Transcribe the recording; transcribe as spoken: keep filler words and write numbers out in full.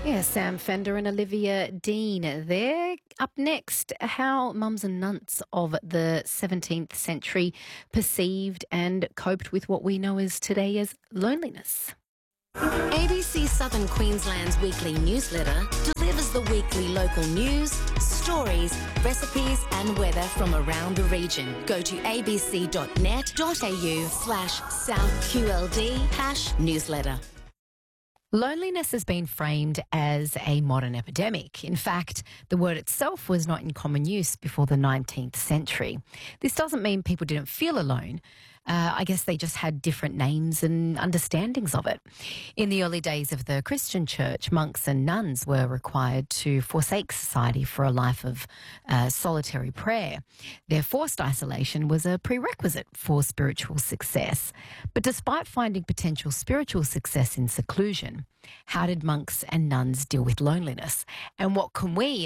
Yeah, Sam Fender and Olivia Dean there. Up next, how mums and nuns of the seventeenth century perceived and coped with what we know as today as loneliness. A B C Southern Queensland's weekly newsletter delivers the weekly local news, stories, recipes and weather from around the region. Go to abc.net.au slash southqld hash newsletter. Loneliness has been framed as a modern epidemic. In fact, the word itself was not in common use before the nineteenth century. This doesn't mean people didn't feel alone. Uh, I guess they just had different names and understandings of it. In the early days of the Christian church, monks and nuns were required to forsake society for a life of uh, solitary prayer. Their forced isolation was a prerequisite for spiritual success. But despite finding potential spiritual success in seclusion, how did monks and nuns deal with loneliness? And what can we